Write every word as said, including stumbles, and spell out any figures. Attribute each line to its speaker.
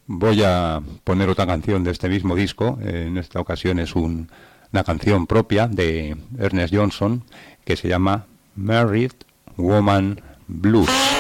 Speaker 1: voy a poner otra canción de este mismo disco. En esta ocasión es un, una canción propia de Ernest Johnson que se llama Married Woman Blues.